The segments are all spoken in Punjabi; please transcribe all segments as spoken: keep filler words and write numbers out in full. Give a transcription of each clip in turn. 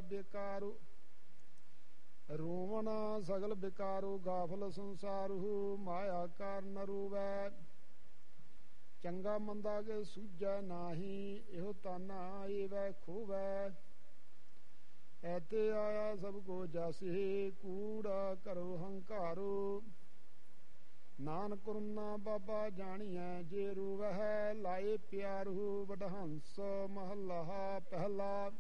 ਬੇਕਾਰੂ। ਰੋਵਣ ਸਗਲ ਬੇਕਾਰੂ ਗਾਫਲ ਸੰਸਾਰੂ, ਮਾਇਆ ਕਾਰਨ ਰੋਵੈ। ਚੰਗਾ ਮੰਦਾ ਕੇ ਸੂਝੈ ਨਾਹੀ, ਇਹੋ ਤਾਨਾ ਏਵੈ ਖੋਵੈ। ਐਤੇ ਆਇਆ ਸਭ ਕੋ ਜਾਸੇ, ਕੂੜਾ ਕਰੋ ਹੰਕਾਰੋ। ਨਾਨਕ ਕਰੁਨਾ ਬਾਬਾ ਜਾਣੀਐ, ਜੇ ਰੋਵਹਿ ਲਾਏ ਪਿਆਰੂ। ਵਡਹੰਸ ਮਹੱਲਾ ਪਹਿਲਾ।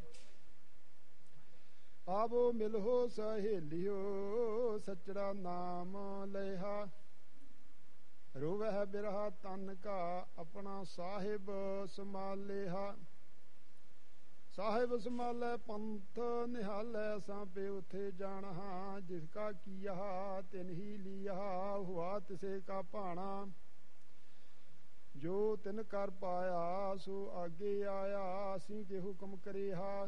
ਆਵੋ ਮਿਲੋ ਸਹੇਲਿਓ, ਸੱਚੜਾ ਨਾਮ ਲਿਹਾ। ਰੋਵਹਿ ਬਿਰਹਾ ਤਨ ਕਾ, ਆਪਣਾ ਸਾਹਿਬ ਸੰਭਾਲਿਆ। ਸਾਹਿਬ ਸੰਭਾਲੈ ਪੰਥ ਨਿਹਾਲੈ, ਸਾਂਪੇ ਉਥੇ ਜਾਣਾ। ਜਿਸ ਕਾ ਕੀਆ ਤਿਨ ਹੀ ਲੀਆ, ਹੁਆ ਤਿਸੇ ਕਾ ਭਾਣਾ। ਜੋ ਤਿਨ ਕਰ ਪਾਇਆ, ਸੋ ਆਗੇ ਆਇਆ। ਅਸੀਂ ਕੇ ਹੁਕਮ ਕਰਿਆ,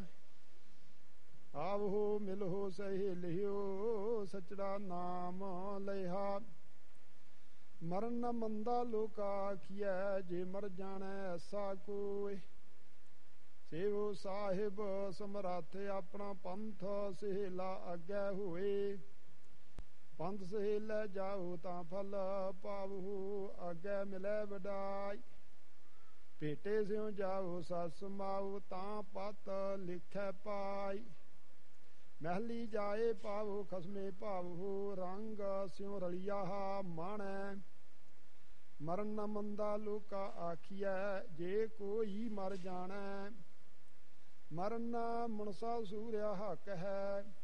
ਆਵੋ ਮਿਲੋ ਸਹੇਲਿਓ, ਸੱਚੜਾ ਨਾਮ ਲਿਆ। ਮਰਨ ਨ ਮੰਦਾ ਲੋਕਾ ਆਖੀਐ, ਜੇ ਮਰ ਜਾਣੈ ਐਸਾ ਕੋਇ। ਸੇਵੋ ਸਾਹਿਬ ਸਮਰੱਥ, ਆਪਣਾ ਪੰਥ ਸਹੇਲਾ ਅੱਗੇ ਹੋਏ। ਪੰਥ ਸਹੇਲੇ ਜਾਓ ਤਾਂ ਫਲ ਪਾਵੋ, ਅੱਗੇ ਮਿਲੈ ਵਡਾਈ। ਭੇਟੇ ਸਿਉ ਜਾਓ ਸੱਸ ਮਾਓ, ਤਾਂ ਪਤ ਲਿਖੈ ਪਾਈ। ਮਹਿਲੀ ਜਾਏ ਪਾਵੋ ਖਸਮੇ ਭਾਵੋ, ਰੰਗ ਸਿਉ ਰਲਿਆ ਮਾਣੈ। ਮਰਨ ਨ ਮੰਦਾ ਲੋਕਾ ਆਖੀਐ, ਜੇ ਕੋਈ ਮਰ ਜਾਣੈ। ਮਰਨ ਮੁਨਸਾ ਸੂਰਿਆ ਹੱਕ ਹੈ,